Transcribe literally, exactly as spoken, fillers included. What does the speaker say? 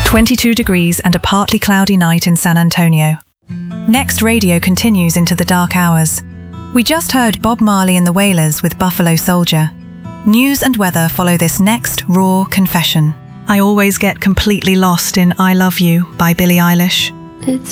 twenty-two degrees and a partly cloudy night in San Antonio. Next radio continues into the dark hours. We just heard Bob Marley and the Wailers with Buffalo Soldier. News and weather follow this next raw confession. I always get completely lost in I Love You by Billie Eilish. It's